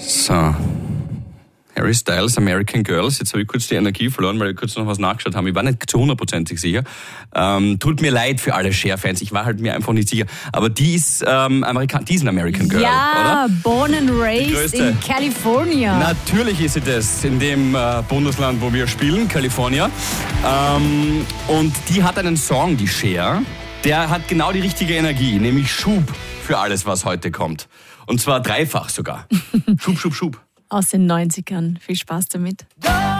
So. Harry Styles, American Girls. Jetzt habe ich kurz die Energie verloren, weil ich kurz noch was nachgeschaut habe. Ich war nicht zu 100% sicher. Tut mir leid für alle Cher-Fans. Ich war halt mir einfach nicht sicher. Aber die ist die ist ein American Girl, ja, oder? Born and raised in California. Natürlich ist sie das, in dem Bundesland, wo wir spielen, California. Und die hat einen Song, die Cher, der hat genau die richtige Energie, nämlich Schub für alles, was heute kommt. Und zwar dreifach sogar. Schub, Schub, Schub. Aus den 90ern. Viel Spaß damit.